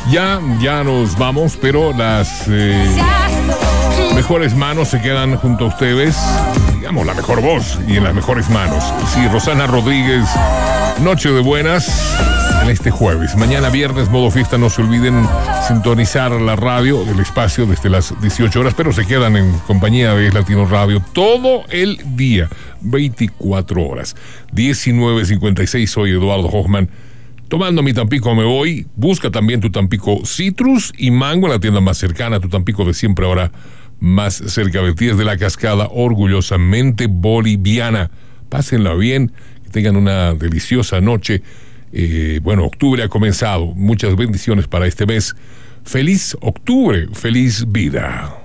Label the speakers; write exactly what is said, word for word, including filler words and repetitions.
Speaker 1: Ya, ya nos vamos, pero las eh, mejores manos se quedan junto a ustedes. Digamos, la mejor voz y en las mejores manos. Sí, Rosana Rodríguez, noche de buenas en este jueves. Mañana viernes, modo fiesta, no se olviden sintonizar la radio, el espacio desde las dieciocho horas, pero se quedan en compañía de Latino Radio todo el día, veinticuatro horas. diecinueve cincuenta y seis, soy Eduardo Hoffman. Tomando mi Tampico me voy. Busca también tu Tampico Citrus y Mango en la tienda más cercana. Tu Tampico de siempre, ahora más cerca de ti, desde la Cascada, orgullosamente boliviana. Pásenla bien, que tengan una deliciosa noche. Eh, bueno, octubre ha comenzado. Muchas bendiciones para este mes. Feliz octubre, feliz vida.